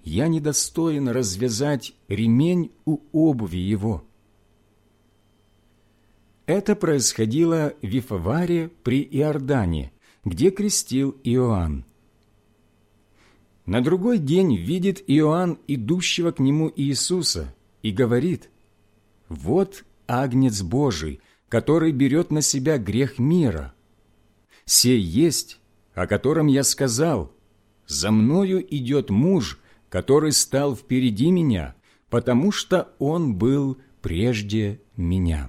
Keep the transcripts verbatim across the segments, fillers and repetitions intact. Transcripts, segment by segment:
я недостоин развязать ремень у обуви его». Это происходило в Вифаваре при Иордане, где крестил Иоанн. На другой день видит Иоанн идущего к нему Иисуса и говорит: «Вот Агнец Божий, который берет на себя грех мира. Сей есть, о котором я сказал: за мною идет муж, который стал впереди меня, потому что он был прежде меня».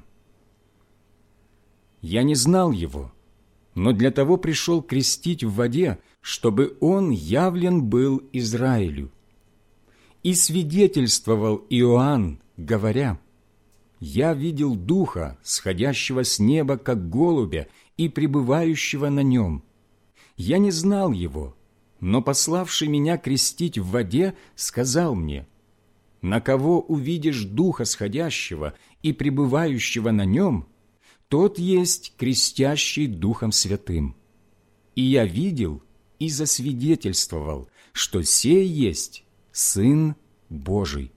Я не знал его, но для того пришел крестить в воде, чтобы он явлен был Израилю. И свидетельствовал Иоанн, говоря: «Я видел Духа, сходящего с неба, как голубя, и пребывающего на нем. Я не знал его, но пославший меня крестить в воде сказал мне: на кого увидишь Духа сходящего и пребывающего на нем, тот есть крестящий Духом Святым. И я видел и засвидетельствовал, что сей есть Сын Божий».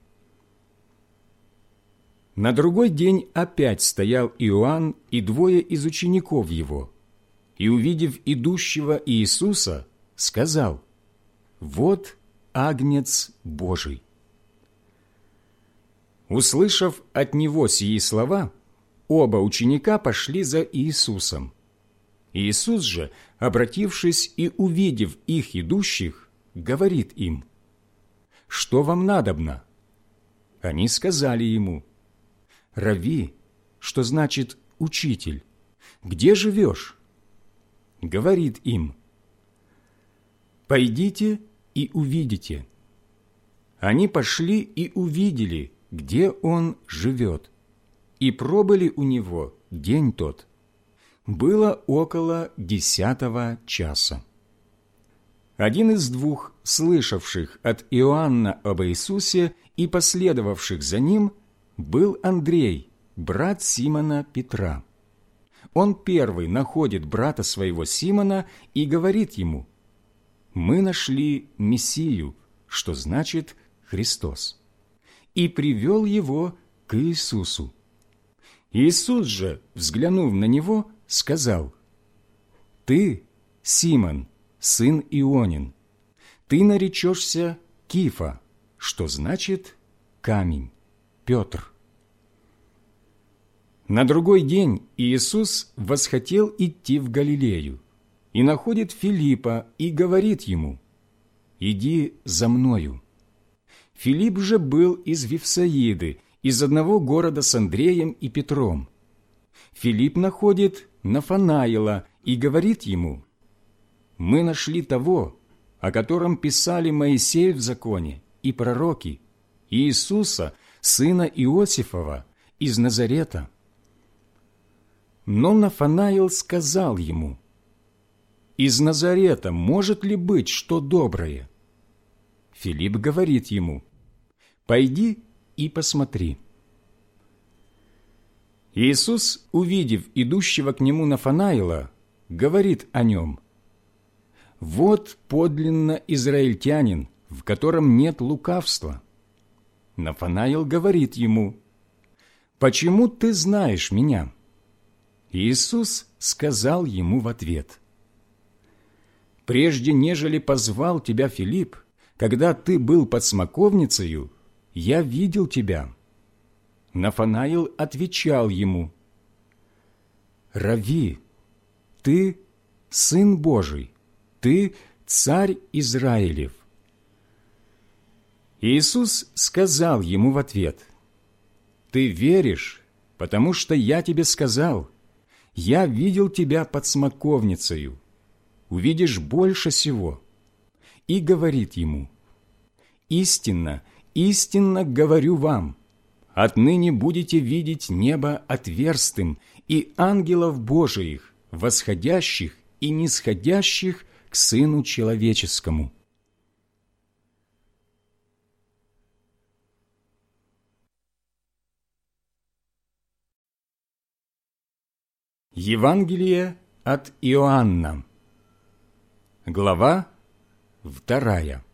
На другой день опять стоял Иоанн и двое из учеников его, и, увидев идущего Иисуса, сказал: «Вот Агнец Божий». Услышав от него сии слова, оба ученика пошли за Иисусом. Иисус же, обратившись и увидев их идущих, говорит им: «Что вам надобно?» Они сказали ему: «Рави», что значит «учитель», «где живешь?» Говорит им: «Пойдите и увидите». Они пошли и увидели, где он живет, и пробыли у него день тот. Было около десятого часа. Один из двух, слышавших от Иоанна об Иисусе и последовавших за ним, был Андрей, брат Симона Петра. Он первый находит брата своего Симона и говорит ему: «Мы нашли Мессию», что значит «Христос», и привел его к Иисусу. Иисус же, взглянув на него, сказал: «Ты, Симон, сын Ионин, ты наречешься Кифа», что значит «камень», Петр. На другой день Иисус восхотел идти в Галилею и находит Филиппа и говорит ему: «Иди за мною». Филипп же был из Вифсаиды, из одного города с Андреем и Петром. Филипп находит Нафанаила и говорит ему: «Мы нашли того, о котором писали Моисей в законе и пророки, Иисуса, сына Иосифова, из Назарета». Но Нафанаил сказал ему: «Из Назарета может ли быть что доброе?» Филипп говорит ему: «Пойди и посмотри». Иисус, увидев идущего к нему Нафанаила, говорит о нем: «Вот подлинно израильтянин, в котором нет лукавства». Нафанаил говорит ему: «Почему ты знаешь меня?» Иисус сказал ему в ответ: «Прежде нежели позвал тебя Филипп, когда ты был под смоковницею, я видел тебя». Нафанаил отвечал ему: «Рави, ты Сын Божий, ты Царь Израилев». Иисус сказал ему в ответ: «Ты веришь, потому что я тебе сказал: я видел тебя под смоковницею, увидишь больше сего». И говорит ему: «Истинно, истинно говорю вам, отныне будете видеть небо отверстым и ангелов Божиих, восходящих и нисходящих к Сыну Человеческому». Евангелие от Иоанна, глава вторая.